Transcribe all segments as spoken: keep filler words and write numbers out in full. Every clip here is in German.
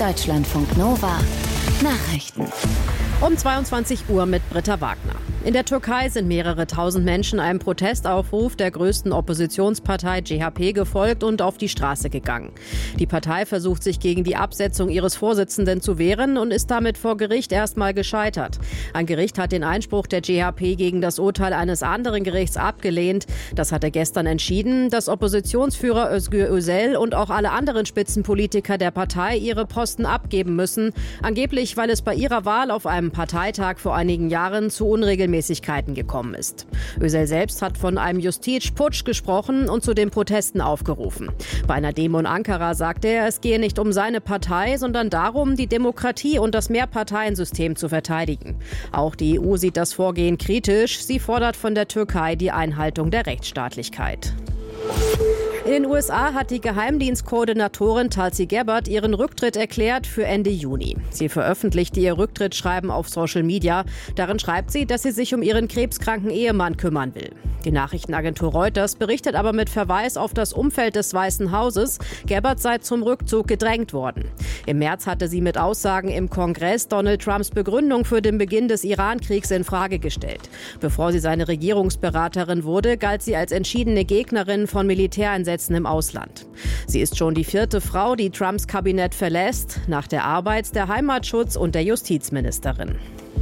Deutschlandfunk Nova Nachrichten. Um zweiundzwanzig Uhr mit Britta Wagner. In der Türkei sind mehrere tausend Menschen einem Protestaufruf der größten Oppositionspartei C H P gefolgt und auf die Straße gegangen. Die Partei versucht sich gegen die Absetzung ihres Vorsitzenden zu wehren und ist damit vor Gericht erstmal gescheitert. Ein Gericht hat den Einspruch der C H P gegen das Urteil eines anderen Gerichts abgelehnt. Das hatte gestern entschieden, dass Oppositionsführer Özgür Özel und auch alle anderen Spitzenpolitiker der Partei ihre Posten abgeben müssen. Angeblich, weil es bei ihrer Wahl auf einem Parteitag vor einigen Jahren zu Unregelmäßigkeiten gekommen ist. Özel selbst hat von einem Justizputsch gesprochen und zu den Protesten aufgerufen. Bei einer Demo in Ankara sagte er, es gehe nicht um seine Partei, sondern darum, die Demokratie und das Mehrparteiensystem zu verteidigen. Auch die E U sieht das Vorgehen kritisch. Sie fordert von der Türkei die Einhaltung der Rechtsstaatlichkeit. In den U S A hat die Geheimdienstkoordinatorin Tulsi Gabbard ihren Rücktritt erklärt für Ende Juni. Sie veröffentlichte ihr Rücktrittsschreiben auf Social Media. Darin schreibt sie, dass sie sich um ihren krebskranken Ehemann kümmern will. Die Nachrichtenagentur Reuters berichtet aber mit Verweis auf das Umfeld des Weißen Hauses, Gabbard sei zum Rückzug gedrängt worden. Im März hatte sie mit Aussagen im Kongress Donald Trumps Begründung für den Beginn des Iran-Kriegs in Frage gestellt. Bevor sie seine Regierungsberaterin wurde, galt sie als entschiedene Gegnerin von Militäreinsätzen im Ausland. Sie ist schon die vierte Frau, die Trumps Kabinett verlässt, nach der Arbeits-, der Heimatschutz- und der Justizministerin.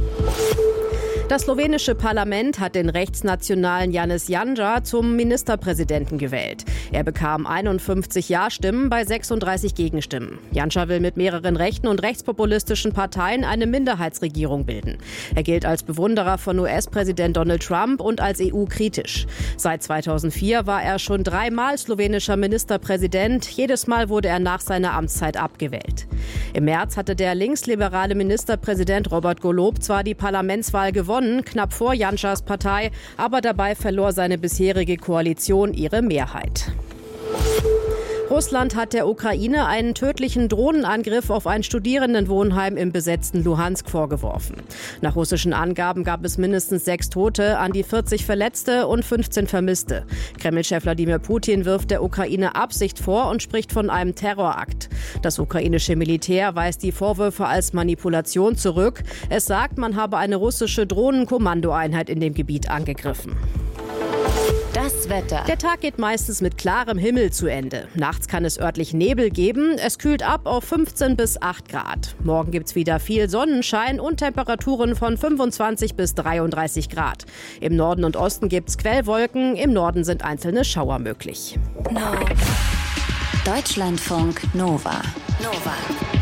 Das slowenische Parlament hat den rechtsnationalen Janez Janša zum Ministerpräsidenten gewählt. Er bekam einundfünfzig Ja-Stimmen bei sechsunddreißig Gegenstimmen. Janša will mit mehreren rechten und rechtspopulistischen Parteien eine Minderheitsregierung bilden. Er gilt als Bewunderer von U S-Präsident Donald Trump und als E U-kritisch. Seit zweitausendvier war er schon dreimal slowenischer Ministerpräsident. Jedes Mal wurde er nach seiner Amtszeit abgewählt. Im März hatte der linksliberale Ministerpräsident Robert Golob zwar die Parlamentswahl gewonnen, knapp vor Janšas Partei, aber dabei verlor seine bisherige Koalition ihre Mehrheit. Russland hat der Ukraine einen tödlichen Drohnenangriff auf ein Studierendenwohnheim im besetzten Luhansk vorgeworfen. Nach russischen Angaben gab es mindestens sechs Tote, an die vierzig Verletzte und fünfzehn Vermisste. Kreml-Chef Wladimir Putin wirft der Ukraine Absicht vor und spricht von einem Terrorakt. Das ukrainische Militär weist die Vorwürfe als Manipulation zurück. Es sagt, man habe eine russische Drohnenkommandoeinheit in dem Gebiet angegriffen. Das Wetter. Der Tag geht meistens mit klarem Himmel zu Ende. Nachts kann es örtlich Nebel geben. Es kühlt ab auf fünfzehn bis acht Grad. Morgen gibt's wieder viel Sonnenschein und Temperaturen von fünfundzwanzig bis dreiunddreißig Grad. Im Norden und Osten gibt's Quellwolken. Im Norden sind einzelne Schauer möglich. No. Deutschlandfunk Nova. Nova.